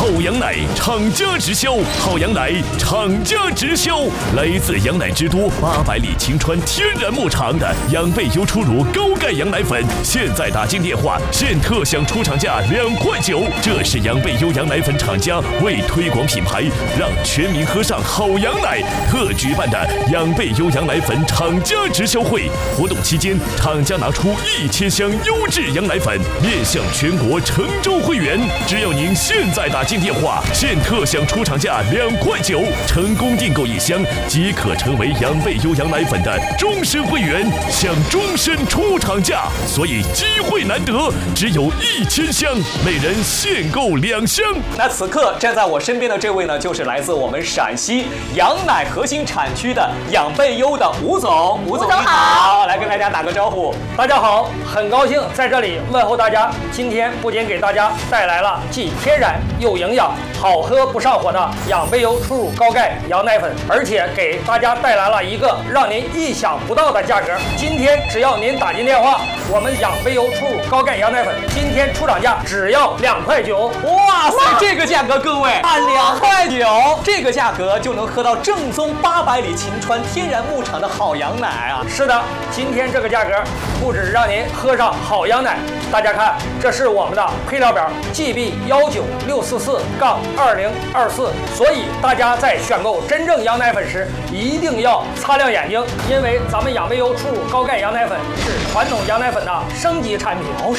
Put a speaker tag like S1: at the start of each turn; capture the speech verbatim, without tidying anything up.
S1: 好羊奶厂家直销，好羊奶厂家直销，来自羊奶之都八百里晴川天然牧场的养贝优初乳高钙羊奶粉，现在打进电话现特享出厂价两块九。这是养贝优羊奶粉厂家为推广品牌，让全民喝上好羊奶特举办的养贝优羊奶粉厂家直销会。活动期间，厂家拿出一千箱优质羊奶粉，面向全国诚州会员。只要您现在打进电话，现特享出厂价两块九，成功订购一箱即可成为养贝优羊奶粉的终身会员，享终身出厂价。所以机会难得，只有一千箱，每人限购两箱。
S2: 那此刻站在我身边的这位呢，就是来自我们陕西羊奶核心产区的养贝优的吴总。吴总你好，来跟大家打个招呼。
S3: 大家好，很高兴在这里问候大家。今天不仅给大家带来了既天然又营养、好喝不上火的养贝优初乳高钙羊奶粉，而且给大家带来了一个让您意想不到的价格。今天只要您打进电话，我们养贝优初乳高钙羊奶粉今天出厂价只要两块九。
S2: 哇塞，这个价格各位啊，两块九，这个价格就能喝到正宗八百里晴川天然牧场的好羊奶啊！
S3: 是的，今天这个价格不止让您喝上好羊奶，大家看，这是我们的配料表 G B 幺九六四四杠二零二四，所以大家在选购真正羊奶粉时一定要擦亮眼睛，因为咱们养贝优初乳高钙羊奶粉是传统羊奶粉的升级产品。